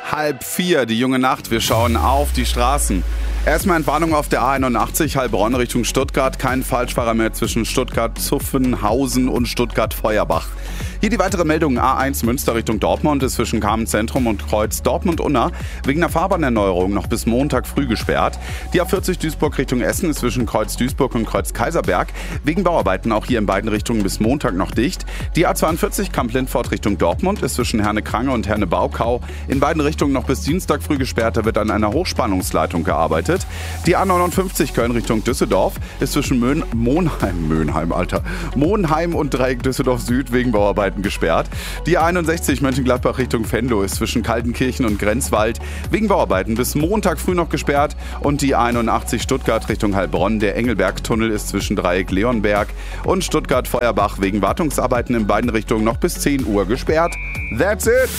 3:30, die junge Nacht. Wir schauen auf die Straßen. Erstmal Entwarnung auf der A81 Heilbronn Richtung Stuttgart. Kein Falschfahrer mehr zwischen Stuttgart-Zuffenhausen und Stuttgart-Feuerbach. Hier die weitere Meldung. A1 Münster Richtung Dortmund ist zwischen Kamenz-Zentrum und Kreuz Dortmund-Unna wegen einer Fahrbahnerneuerung noch bis Montag früh gesperrt. Die A40 Duisburg Richtung Essen ist zwischen Kreuz Duisburg und Kreuz Kaiserberg wegen Bauarbeiten auch hier in beiden Richtungen bis Montag noch dicht. Die A42 Kamp-Lindfort Richtung Dortmund ist zwischen Herne-Krange und Herne-Baukau in beiden Richtungen noch bis Dienstag früh gesperrt. Da wird an einer Hochspannungsleitung gearbeitet. Die A59 Köln Richtung Düsseldorf ist zwischen Monheim und Dreieck Düsseldorf Süd wegen Bauarbeiten gesperrt. Die A61 Mönchengladbach Richtung Venlo ist zwischen Kaltenkirchen und Grenzwald wegen Bauarbeiten bis Montag früh noch gesperrt. Und die A81 Stuttgart Richtung Heilbronn, der Engelberg-Tunnel ist zwischen Dreieck Leonberg und Stuttgart-Feuerbach wegen Wartungsarbeiten in beiden Richtungen noch bis 10 Uhr gesperrt. That's it!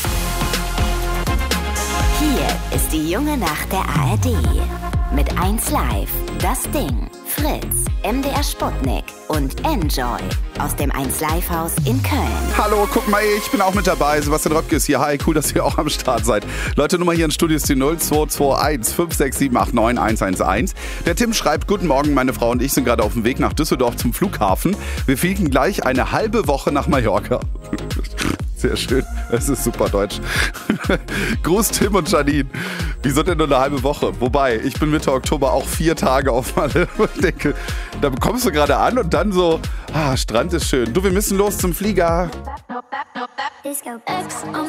Hier ist die junge Nacht der ARD. Mit 1Live, Das Ding, Fritz, MDR Sputnik und Enjoy aus dem 1Live-Haus in Köln. Hallo, guck mal, ich bin auch mit dabei. Sebastian Röpke ist hier. Hi, cool, dass ihr auch am Start seid. Leute, Nummer hier im Studio ist die 0221 56789 111. Der Tim schreibt, guten Morgen, meine Frau und ich sind gerade auf dem Weg nach Düsseldorf zum Flughafen. Wir fliegen gleich eine halbe Woche nach Mallorca. Sehr schön, es ist super deutsch. Gruß Tim und Janine. Wieso denn nur eine halbe Woche? Wobei, ich bin Mitte Oktober auch 4 Tage auf Malle. Ich denke, da kommst du gerade an und dann so, Strand ist schön. Du, wir müssen los zum Flieger. Disco X on